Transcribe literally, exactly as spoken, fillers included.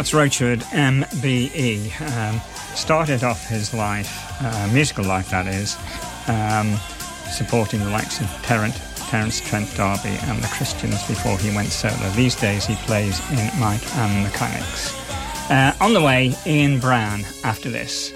That's Roachwood, M B E. Um, started off his life, uh, musical life that is, um, supporting the likes of Terrence, Terence Trent D'Arby and the Christians before he went solo. These days he plays in Mike and Mechanics. Uh, on the way, Ian Brown after this.